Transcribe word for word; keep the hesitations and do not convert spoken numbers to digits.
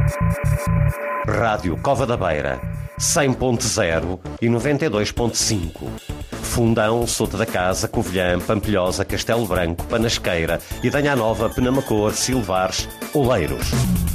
Rádio Cova da Beira, cem ponto zero e noventa e dois ponto cinco. Fundão, Sota da Casa, Covilhã, Pampilhosa, Castelo Branco, Panasqueira, Idanha Nova, Penamacor, Silvares, Oleiros.